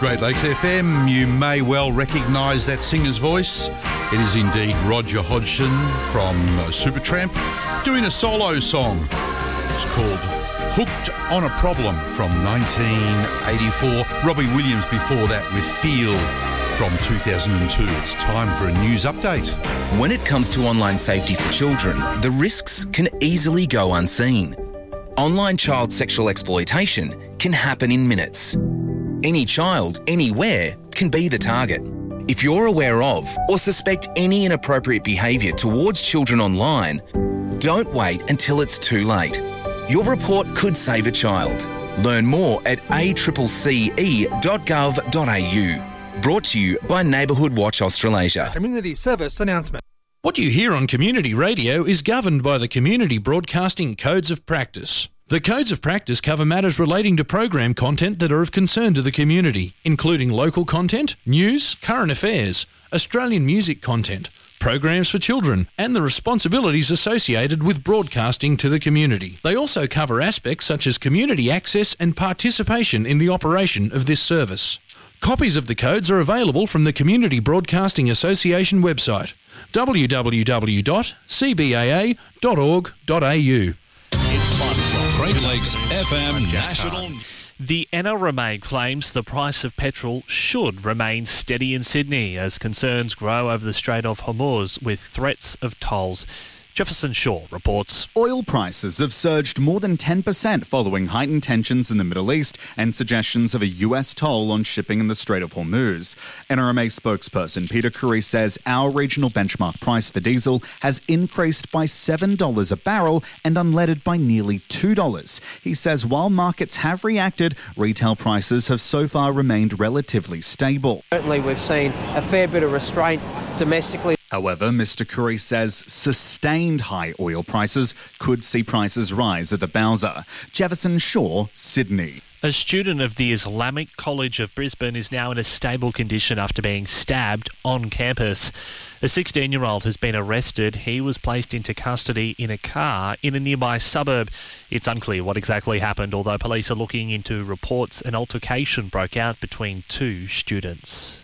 Great Lakes FM. You may well recognise that singer's voice. It is indeed Roger Hodgson from Supertramp doing a solo song. It's called Hooked on a Problem from 1984. Robbie Williams before that with Feel from 2002. It's time for a news update. When it comes to online safety for children, the risks can easily go unseen. Online child sexual exploitation can happen in minutes. Any child, anywhere, can be the target. If you're aware of or suspect any inappropriate behaviour towards children online, don't wait until it's too late. Your report could save a child. Learn more at accce.gov.au. Brought to you by Neighbourhood Watch Australasia. Community service announcement. What you hear on community radio is governed by the Community Broadcasting Codes of Practice. The Codes of Practice cover matters relating to program content that are of concern to the community, including local content, news, current affairs, Australian music content, programs for children, and the responsibilities associated with broadcasting to the community. They also cover aspects such as community access and participation in the operation of this service. Copies of the codes are available from the Community Broadcasting Association website, www.cbaa.org.au. It's fun. Great Lakes FM National. The NRMA claims the price of petrol should remain steady in Sydney as concerns grow over the Strait of Hormuz with threats of tolls. Jefferson Shaw reports. Oil prices have surged more than 10% following heightened tensions in the Middle East and suggestions of a US toll on shipping in the Strait of Hormuz. NRMA spokesperson Peter Curry says our regional benchmark price for diesel has increased by $7 a barrel and unleaded by nearly $2. He says while markets have reacted, retail prices have so far remained relatively stable. Certainly we've seen a fair bit of restraint domestically. However, Mr Curry says sustained high oil prices could see prices rise at the Bowser. Jefferson Shaw, Sydney. A student of the Islamic College of Brisbane is now in a stable condition after being stabbed on campus. A 16-year-old has been arrested. He was placed into custody in a car in a nearby suburb. It's unclear what exactly happened, although police are looking into reports an altercation broke out between two students.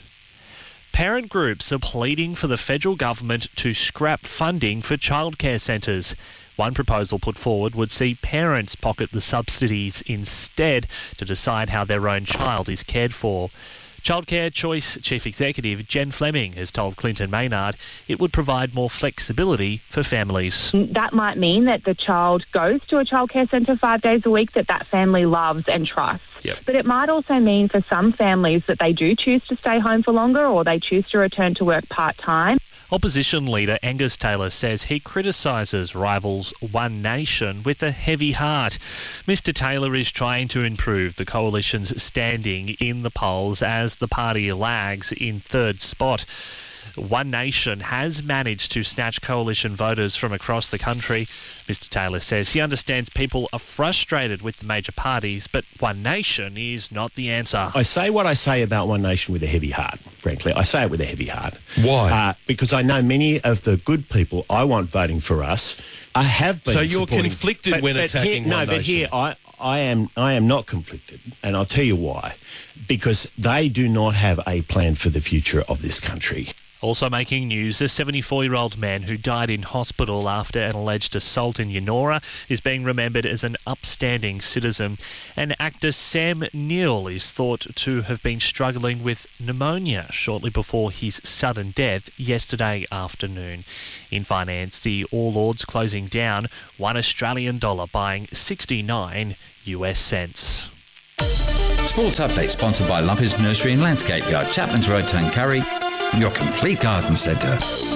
Parent groups are pleading for the federal government to scrap funding for childcare centres. One proposal put forward would see parents pocket the subsidies instead to decide how their own child is cared for. Childcare Choice Chief Executive Jen Fleming has told Clinton Maynard it would provide more flexibility for families. That might mean that the child goes to a childcare centre 5 days a week that family loves and trusts. Yep. But it might also mean for some families that they do choose to stay home for longer or they choose to return to work part-time. Opposition leader Angus Taylor says he criticises rivals One Nation with a heavy heart. Mr Taylor is trying to improve the coalition's standing in the polls as the party lags in third spot. One Nation has managed to snatch coalition voters from across the country. Mr Taylor says he understands people are frustrated with the major parties, but One Nation is not the answer. I say what I say about One Nation with a heavy heart, frankly. I say it with a heavy heart. Why? Because I know many of the good people I want voting for us have been So you're supporting, conflicted when attacking One Nation? No, but here I am not conflicted, and I'll tell you why. Because they do not have a plan for the future of this country. Also making news, a 74-year-old man who died in hospital after an alleged assault in Yennora is being remembered as an upstanding citizen. And actor Sam Neill is thought to have been struggling with pneumonia shortly before his sudden death yesterday afternoon. In finance, the All Ords closing down, $1 Australian buying 69 US cents. Sports update sponsored by Lumpy's Nursery and Landscape Yard, Chapman's Road, Tuncurry. Your complete garden centre.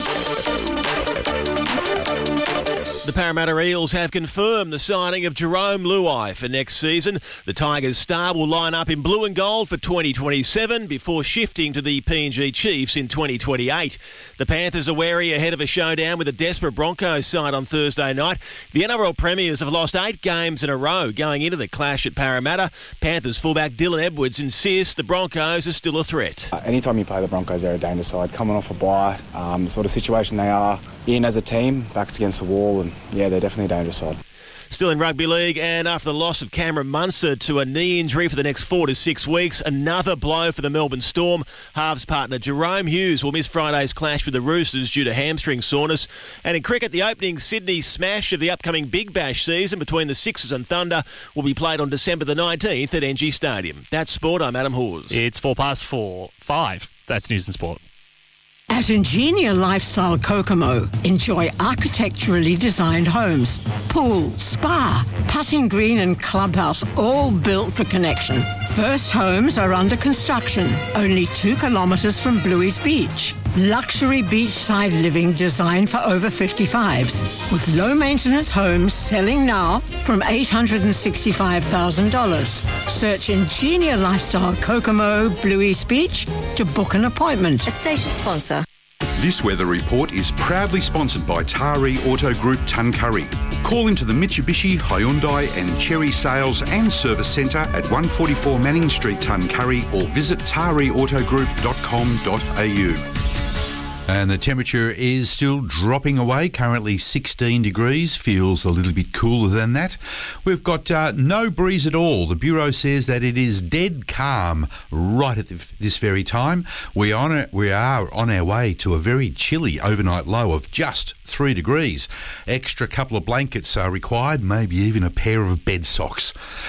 The Parramatta Eels have confirmed the signing of Jerome Luai for next season. The Tigers star will line up in blue and gold for 2027 before shifting to the PNG Chiefs in 2028. The Panthers are wary ahead of a showdown with a desperate Broncos side on Thursday night. The NRL Premiers have lost 8 games in a row going into the clash at Parramatta. Panthers fullback Dylan Edwards insists the Broncos are still a threat. Anytime you play the Broncos, they're a dangerous side. Coming off a bye, the sort of situation they are in as a team, backs against the wall, and yeah, they're definitely a dangerous side. Still in rugby league, and after the loss of Cameron Munster to a knee injury for the next 4 to 6 weeks, another blow for the Melbourne Storm. Halves partner Jerome Hughes will miss Friday's clash with the Roosters due to hamstring soreness. And in cricket, the opening Sydney smash of the upcoming Big Bash season between the Sixers and Thunder will be played on December the 19th at NG Stadium. That's sport. I'm Adam Hawes. It's 5:05. That's news and sport. At Ingenia Lifestyle Kokomo, enjoy architecturally designed homes, pool, spa, putting green and clubhouse, all built for connection. First homes are under construction, only 2 kilometres from Bluey's Beach. Luxury beachside living designed for over 55s, with low-maintenance homes selling now from $865,000. Search Ingenia Lifestyle Kokomo, Bluey's Beach to book an appointment. A station sponsor. This weather report is proudly sponsored by Tari Auto Group Tuncurry. Call into the Mitsubishi, Hyundai and Chery Sales and Service Centre at 144 Manning Street, Tuncurry, or visit tariautogroup.com.au. And the temperature is still dropping away, currently 16 degrees, feels a little bit cooler than that. We've got no breeze at all. The Bureau says that it is dead calm right at this very time. We are on our way to a very chilly overnight low of just 3 degrees. Extra couple of blankets are required, maybe even a pair of bed socks.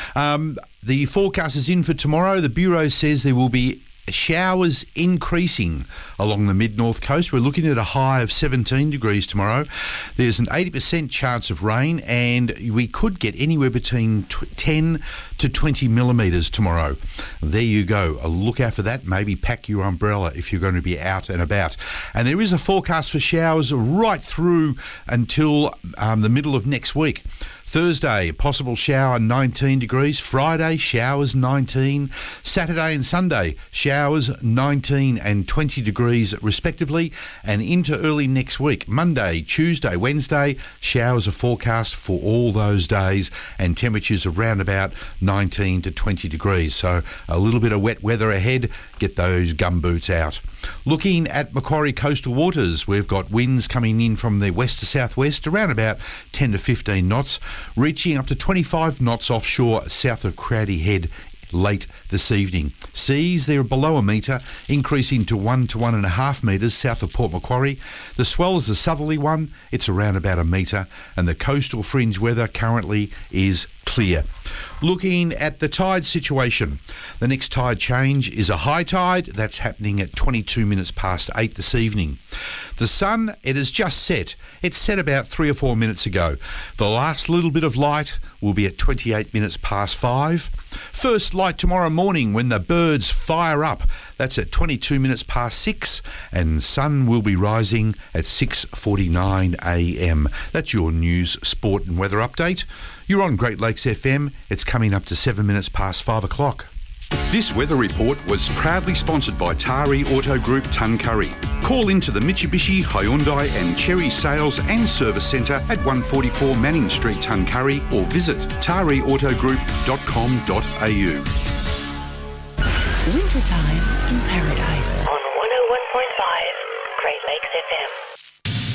The forecast is in for tomorrow. The Bureau says there will be showers increasing along the mid-north coast. We're looking at a high of 17 degrees tomorrow. There's an 80% chance of rain, and we could get anywhere between 10 to 20 millimetres tomorrow. There you go. A look out for that. Maybe pack your umbrella if you're going to be out and about. And there is a forecast for showers right through until the middle of next week. Thursday, possible shower 19 degrees. Friday, showers 19. Saturday and Sunday, showers 19 and 20 degrees respectively. And into early next week, Monday, Tuesday, Wednesday, showers are forecast for all those days and temperatures around about 19 to 20 degrees. So a little bit of wet weather ahead. Get those gumboots out. Looking at Macquarie coastal waters, we've got winds coming in from the west to southwest around about 10 to 15 knots, reaching up to 25 knots offshore south of Crowdy Head late this evening. Seas, they're below a metre, increasing to 1 to 1.5 metres south of Port Macquarie. The swell is a southerly one, it's around about a metre, and the coastal fringe weather currently is clear. Looking at the tide situation, the next tide change is a high tide. That's happening at 22 minutes past 8 this evening. The sun, it has just set. It set about 3 or 4 minutes ago. The last little bit of light will be at 28 minutes past 5. First light tomorrow morning when the birds fire up. That's at 22 minutes past 6, and sun will be rising at 6:49 a.m. That's your news, sport and weather update. You're on Great Lakes FM. It's coming up to 7 minutes past 5 o'clock. This weather report was proudly sponsored by Tari Auto Group Tuncurry. Call into the Mitsubishi, Hyundai and Chery Sales and Service Centre at 144 Manning Street, Tuncurry, or visit tariautogroup.com.au. Wintertime in Paradise on 101.5 Great Lakes FM.